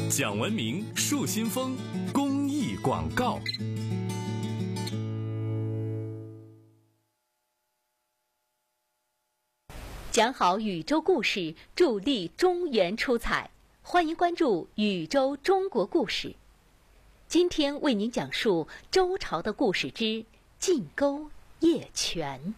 讲文明树新风公益广告。 讲好宇宙故事，助力中原出彩。欢迎关注宇宙中国故事。今天为您讲述周朝的故事之晋沟邺泉。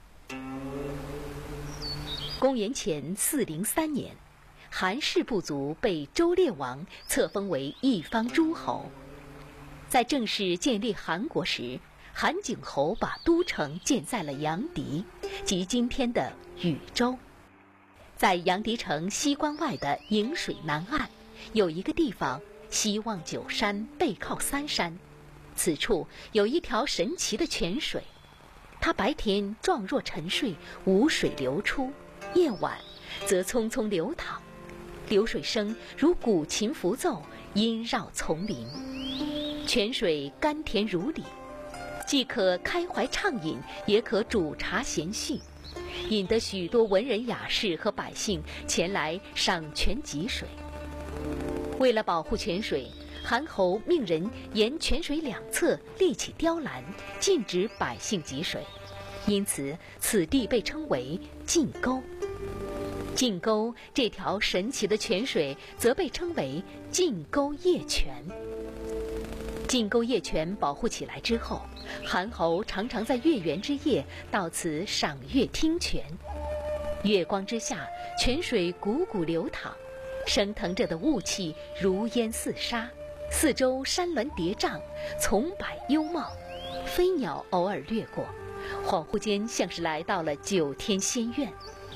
公元前403年，韩氏部族被周烈王册封为一方诸侯。在正式建立韩国时，韩景侯把都城建在了阳翟，即今天的禹州。在阳翟城西关外的颍水南岸，有一个地方西望九山，背靠三山。此处有一条神奇的泉水，它白天状若沉睡，无水流出，夜晚则匆匆流淌，流水声如古琴符奏，萦绕丛林。泉水甘甜如醴，既可开怀畅饮，也可煮茶闲叙，引得许多文人雅士和百姓前来赏泉汲水。为了保护泉水，韩侯命人沿泉水两侧立起雕栏，禁止百姓汲水，因此此地被称为晋沟。晋沟这条神奇的泉水则被称为晋沟邺泉。晋沟邺泉保护起来之后，韩侯常常在月圆之夜到此赏月听泉。月光之下，泉水汩汩流淌，升腾着的雾气如烟似沙，四周山峦叠嶂，丛柏幽茂，飞鸟偶尔掠过，恍惚间像是来到了9天仙苑。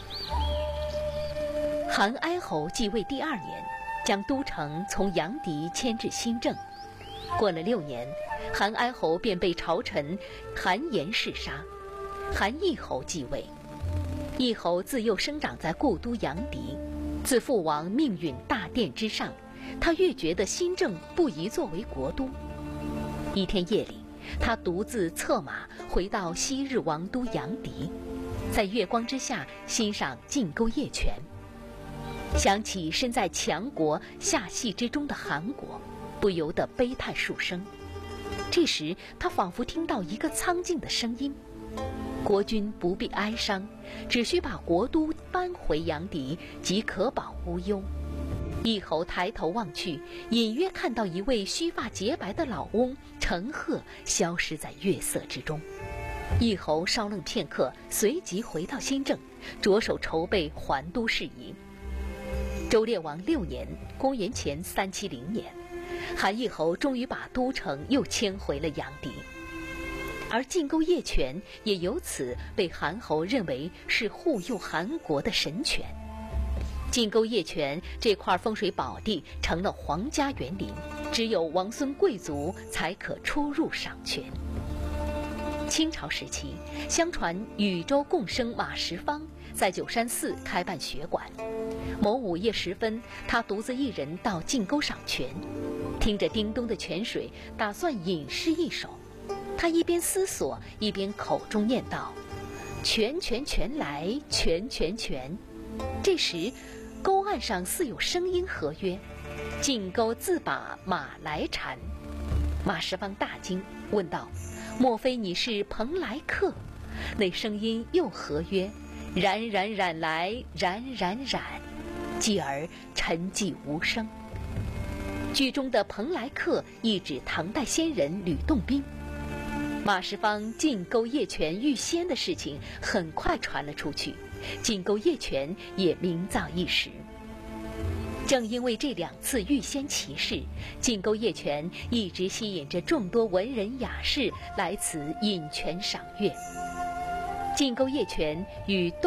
韩哀侯继位第2年，将都城从阳翟迁至新郑。过了6年，韩哀侯便被朝臣韩延弑杀，韩义侯继位。义侯自幼生长在故都阳翟，自父王命允大殿之上，他越觉得新郑不宜作为国都。一天夜里，他独自策马回到昔日王都阳翟，在月光之下欣赏晋沟邺泉，想起身在强国夏系之中的韩国，不由得悲叹数声。这时他仿佛听到一个苍劲的声音：国君不必哀伤，只需把国都搬回阳翟，即可保无忧。义侯抬头望去，隐约看到一位须发洁白的老翁乘鹤消失在月色之中。义侯稍愣片刻，随即回到新郑，着手筹备还都事宜。周烈王6年，公元前370年，韩义侯终于把都城又迁回了阳翟，而晋沟邺泉也由此被韩侯认为是护佑韩国的神泉。晋沟邺泉这块风水宝地成了皇家园林，只有王孙贵族才可出入赏泉。清朝时期，相传禹州贡生马时芳在九山寺开办学馆。某午夜时分，他独自一人到晋沟赏泉，听着叮咚的泉水，打算吟诗一首。他一边思索，一边口中念道：泉泉泉来，泉泉泉。这时沟岸上似有声音和曰：晋沟自把马来缠。马时芳大惊，问道：莫非你是蓬莱客？那声音又和曰：冉冉冉来，冉冉冉。继而沉寂无声。剧中的蓬莱客意指唐代仙人吕洞宾。马时芳晋沟邺泉遇仙的事情很快传了出去，晋沟邺泉也名噪一时。正因为这2次遇仙奇事，晋沟邺泉一直吸引着众多文人雅士来此饮泉赏月。晋沟邺泉与